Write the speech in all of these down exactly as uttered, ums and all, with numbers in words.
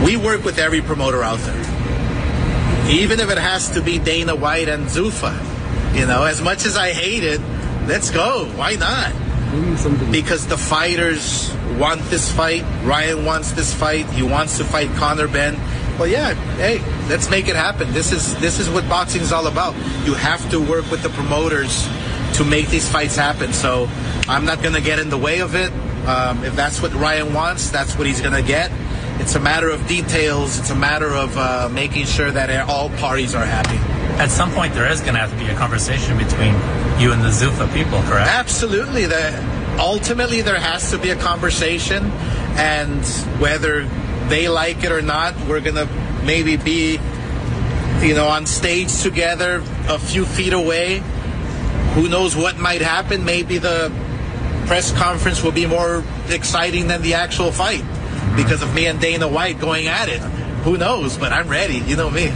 we work with every promoter out there, even if it has to be Dana White and Zuffa. You know, as much as I hate it, let's go. Why not? Because the fighters want this fight. Ryan wants this fight. He wants to fight Conor Benn. Well, yeah, hey, let's make it happen. This is this is what boxing is all about. You have to work with the promoters to make these fights happen. So I'm not going to get in the way of it. Um, if that's what Ryan wants, that's what he's going to get. It's a matter of details. It's a matter of uh, making sure that all parties are happy. At some point, there is going to have to be a conversation between you and the Zuffa people, correct? Absolutely. The, ultimately, there has to be a conversation, and whether they like it or not, we're going to maybe be, you know, on stage together a few feet away. Who knows what might happen? Maybe the press conference will be more exciting than the actual fight because of me and Dana White going at it. Who knows? But I'm ready. You know me.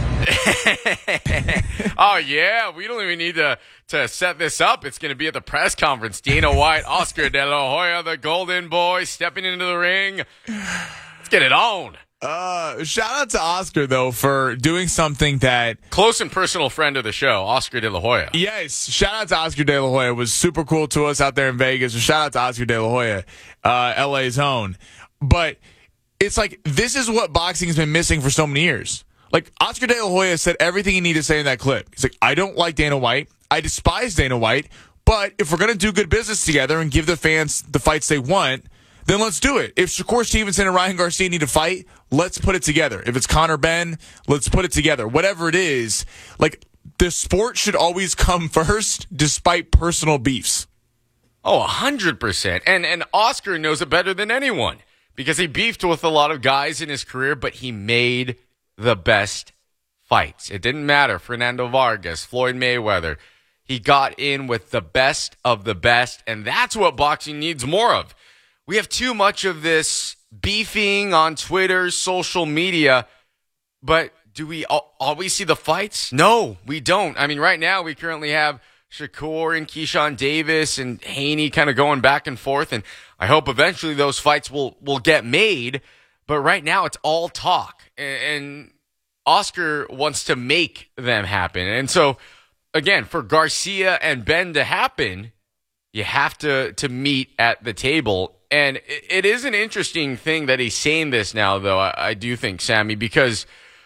Oh, yeah. We don't even need to, to set this up. It's going to be at the press conference. Dana White, Oscar De La Hoya, the Golden Boy, stepping into the ring. Let's get it on. Uh, shout out to Oscar, though, for doing something that... Close and personal friend of the show, Oscar De La Hoya. Yes, shout out to Oscar De La Hoya. It was super cool to us out there in Vegas. So shout out to Oscar De La Hoya, uh, L A's own. But it's like, this is what boxing has been missing for so many years. Like, Oscar De La Hoya said everything he needed to say in that clip. He's like, I don't like Dana White. I despise Dana White. But if we're going to do good business together and give the fans the fights they want, then let's do it. If Shakur Stevenson and Ryan Garcia need to fight, let's put it together. If it's Conor Benn, let's put it together. Whatever it is, like, the sport should always come first despite personal beefs. Oh, one hundred percent. And, and Oscar knows it better than anyone because he beefed with a lot of guys in his career, but he made the best fights. It didn't matter. Fernando Vargas, Floyd Mayweather. He got in with the best of the best, and that's what boxing needs more of. We have too much of this beefing on Twitter, social media, but do we always see the fights? No, we don't. I mean, right now we currently have Shakur and Keyshawn Davis and Haney kind of going back and forth, and I hope eventually those fights will, will get made, but right now it's all talk, and Oscar wants to make them happen. And so, again, for Garcia and Benn to happen, you have to, to meet at the table. And it is an interesting thing that he's saying this now, though, I, I do think, Sammy, because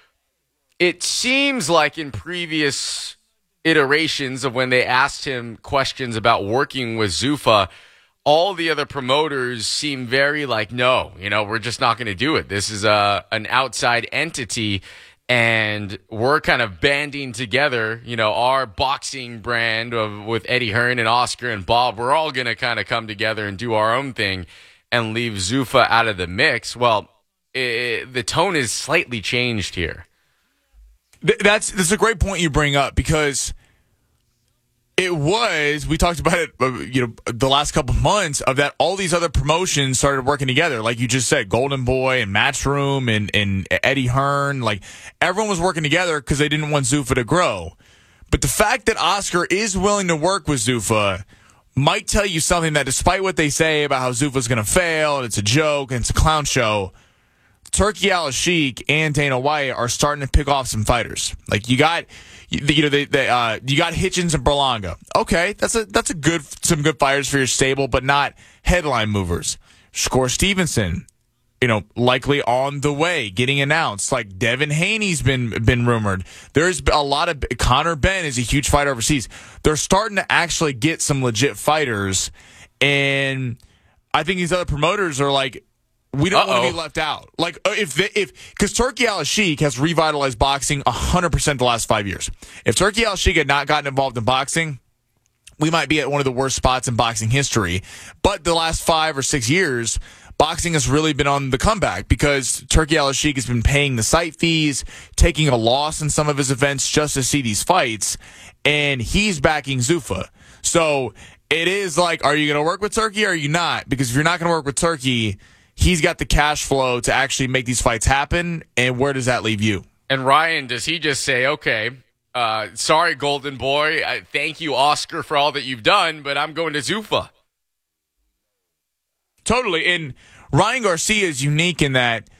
it seems like in previous iterations of when they asked him questions about working with Zuffa, all the other promoters seem very like, no, you know, we're just not going to do it. This is a, an outside entity, and we're kind of banding together, you know, our boxing brand of, with Eddie Hearn and Oscar and Bob, we're all going to kind of come together and do our own thing and leave Zuffa out of the mix. Well, it, the tone is slightly changed here. That's, that's a great point you bring up, because it was, we talked about it, you know, the last couple of months of that all these other promotions started working together. Like you just said, Golden Boy and Matchroom and, and Eddie Hearn, like everyone was working together because they didn't want Zuffa to grow. But the fact that Oscar is willing to work with Zuffa might tell you something, that despite what they say about how Zuffa's going to fail and it's a joke and it's a clown show, Turki Al-Sheikh and Dana White are starting to pick off some fighters. Like you got, you know, they, they, uh, you got Hitchens and Berlanga. Okay, that's a that's a good some good fighters for your stable, but not headline movers. Shakur Stevenson, you know, likely on the way, getting announced. Like Devin Haney's been been rumored. There's a lot of Conor Benn is a huge fighter overseas. They're starting to actually get some legit fighters, and I think these other promoters are like, we don't Uh-oh. want to be left out. Like, if, they, if, because Turki Al-Sheikh has revitalized boxing one hundred percent the last five years. If Turki Al-Sheikh had not gotten involved in boxing, we might be at one of the worst spots in boxing history. But the last five or six years, boxing has really been on the comeback because Turki Al-Sheikh has been paying the site fees, taking a loss in some of his events just to see these fights, and he's backing Zuffa. So it is like, are you going to work with Turki or are you not? Because if you're not going to work with Turki, he's got the cash flow to actually make these fights happen, and where does that leave you? And Ryan, does he just say, okay, uh, sorry, Golden Boy, I thank you, Oscar, for all that you've done, but I'm going to Zuffa? Totally, and Ryan Garcia is unique in that